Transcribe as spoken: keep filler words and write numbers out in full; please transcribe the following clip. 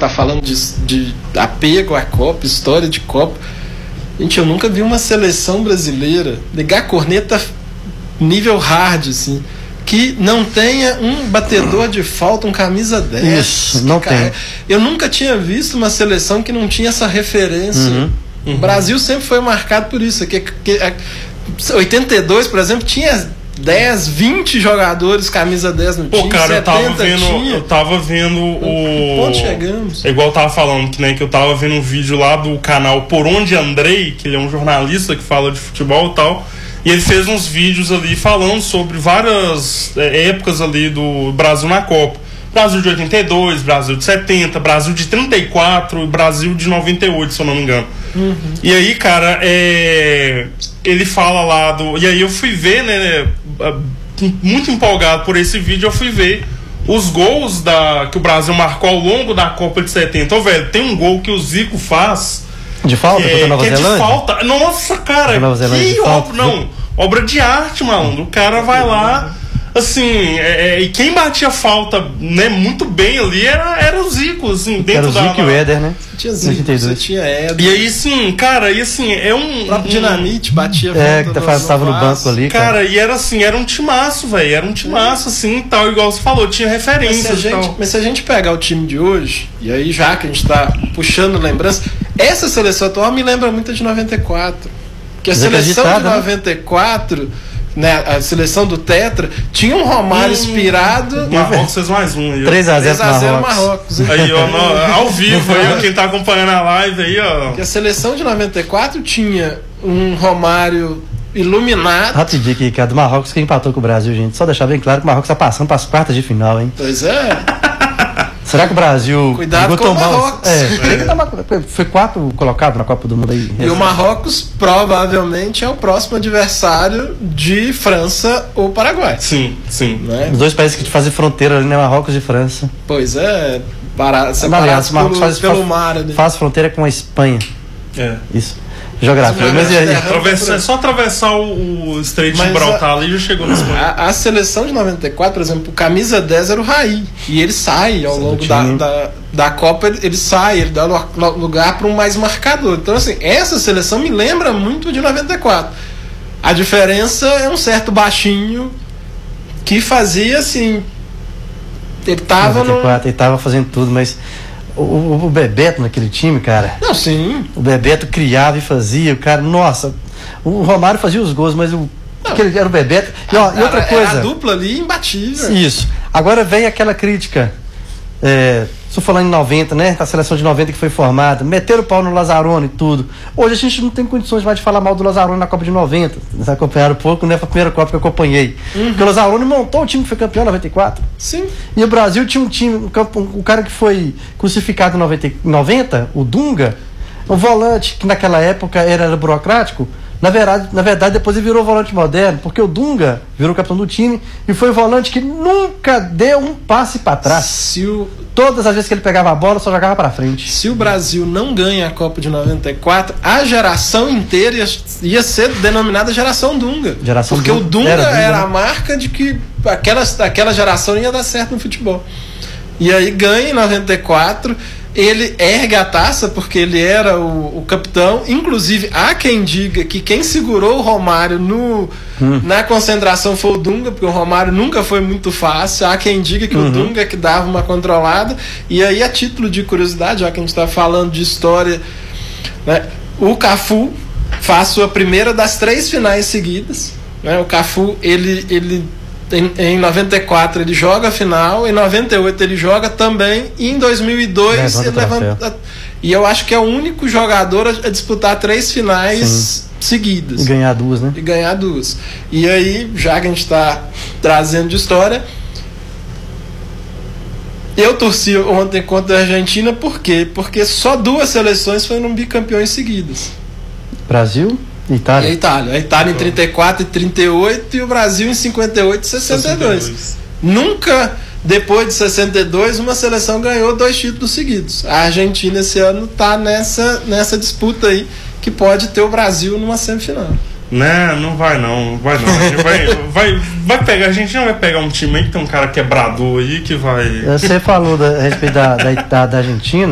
tá falando de, de apego à Copa, história de Copa. Gente, eu nunca vi uma seleção brasileira ligar a corneta nível hard, assim, que não tenha um batedor de falta, um camisa dez. Isso, não cara, tem. Eu nunca tinha visto uma seleção que não tinha essa referência. Uhum, uhum. O Brasil sempre foi marcado por isso. Que, que, oitenta e dois, por exemplo, tinha dez, vinte jogadores camisa dez no Pô, time. cara, eu tava vendo, tinha. eu tava vendo o... Onde chegamos? É igual eu tava falando, que, né, que eu tava vendo um vídeo lá do canal Por Onde Andrei, que ele é um jornalista que fala de futebol e tal, e ele fez uns vídeos ali falando sobre várias é, épocas ali do Brasil na Copa. Brasil de oitenta e dois, Brasil de setenta, Brasil de trinta e quatro, Brasil de noventa e oito, se eu não me engano. Uhum. E aí, cara, é... ele fala lá do... E aí eu fui ver, né, muito empolgado por esse vídeo, eu fui ver os gols da... que o Brasil marcou ao longo da Copa de setenta. Ô, velho, tem um gol que o Zico faz... De falta? Que é, que é de falta. Nossa, cara, que obra... Não, obra de arte, malandro. O cara vai lá... Assim, é, é, e quem batia falta, né, muito bem ali era, era o Zico, assim, dentro era o Zico da... e o Éder, né? Tinha Zico, você tinha Éder. E aí, sim, cara, e assim, é um... O próprio um, Dinamite batia é, falta. É, que tava no banco ali, cara. Cara, e era assim, era um timaço, velho, era um timaço, assim, tal, igual você falou, tinha referência mas se, a gente, mas se a gente pegar o time de hoje, e aí já que a gente tá puxando lembrança, essa seleção atual me lembra muito de noventa e quatro. Porque a seleção de noventa e quatro... Né, a seleção do Tetra tinha um Romário hum, inspirado. Marrocos fez mais um. três a zero Marrocos. Marrocos. Aí, ó, no, ao vivo, aí, ó, quem tá acompanhando a live aí, ó. Porque a seleção de noventa e quatro tinha um Romário iluminado. Rapidinho aqui, que é do Marrocos que empatou com o Brasil, gente. Só deixar bem claro que o Marrocos tá passando para as quartas de final, hein? Pois é. Será que o Brasil... Cuidado com o Marrocos. É, foi quatro colocado na Copa do Mundo aí. E o Marrocos provavelmente é o próximo adversário de França ou Paraguai. Sim, sim. Né? Os dois países que fazem fronteira ali, né? Marrocos e França. Pois é, para, separados pelo, faz, pelo faz, mar. Ali. Faz fronteira com a Espanha. É. Isso. Geografia. Mas e aí? É só atravessar o, o Estreito de Gibraltar ali e já chegou na Espanha. A, a seleção de noventa e quatro, por exemplo, o camisa dez era o Raí. E ele sai ao longo da, da, da Copa, ele, ele sai, ele dá lugar para um mais marcador. Então, assim, essa seleção me lembra muito de noventa e quatro. A diferença é um certo baixinho que fazia assim. Ele tava noventa e quatro, no... ele tava fazendo tudo, mas. O, o, o Bebeto naquele time, cara. Não, sim. O Bebeto criava e fazia, o cara, nossa. O Romário fazia os gols, mas o. Aquele, era o Bebeto. E, ó, a, e outra era, coisa. Era a dupla ali imbatível. Isso. Agora vem aquela crítica. É, estou falando em noventa, né? A seleção de noventa que foi formada. Meteram o pau no Lazzaroni e tudo. Hoje a gente não tem condições mais de falar mal do Lazzaroni na Copa de noventa. Vocês acompanharam um pouco, né? Foi a primeira Copa que eu acompanhei. Uhum. Porque o Lazzaroni montou o time que foi campeão em noventa e quatro. Sim. E o Brasil tinha um time, um, um, um cara que foi crucificado em noventa, o Dunga, um volante que naquela época era, era burocrático. Na verdade, na verdade, depois ele virou volante moderno, porque o Dunga virou capitão do time e foi o volante que nunca deu um passe para trás. Se o... Todas as vezes que ele pegava a bola, só jogava para frente. Se o Brasil não ganha a Copa de noventa e quatro, a geração inteira ia, ia ser denominada geração Dunga. Geração porque Dunga. o Dunga era, era a marca de que aquela, aquela geração ia dar certo no futebol. E aí ganha em noventa e quatro. Ele ergue a taça porque ele era o, o capitão. Inclusive, há quem diga que quem segurou o Romário no, hum. na concentração foi o Dunga, porque o Romário nunca foi muito fácil. Há quem diga que uhum. o Dunga que dava uma controlada. E aí, a título de curiosidade, já que a gente está falando de história, né, o Cafu faz sua primeira das três finais seguidas. Né, o Cafu, ele... ele Em, em noventa e quatro ele joga a final, em noventa e oito ele joga também, e em dois mil e dois ele levanta. E eu acho que é o único jogador a, a disputar três finais Sim. seguidas. E ganhar duas, né? E ganhar duas. E aí, já que a gente está trazendo de história, eu torci ontem contra a Argentina, por quê? Porque só duas seleções foram bicampeões seguidas. Brasil? Itália. E a Itália. A Itália em trinta e quatro e trinta e oito e o Brasil em cinquenta e oito e sessenta e dois. sessenta e dois. Nunca, depois de sessenta e dois, uma seleção ganhou dois títulos seguidos. A Argentina esse ano está nessa, nessa disputa aí, que pode ter o Brasil numa semifinal. Né, não vai não, não vai não. A gente vai, vai, vai pegar, a gente não vai pegar um time aí que tem um cara quebrador aí que vai. Você falou da, a respeito da, da, da Argentina.